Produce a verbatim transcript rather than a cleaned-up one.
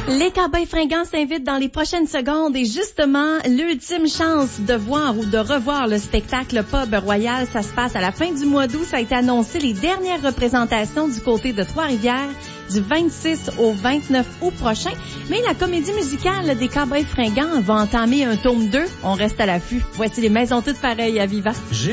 Les Cowboys fringants s'invitent dans les prochaines secondes et justement, l'ultime chance de voir ou de revoir le spectacle Pub Royal, ça se passe à la fin du mois d'août. Ça a été annoncé les dernières représentations du côté de Trois-Rivières du vingt-six au vingt-neuf août prochain. Mais la comédie musicale des Cowboys fringants va entamer un tome deux. On reste à l'affût. Voici les maisons toutes pareilles à Viva.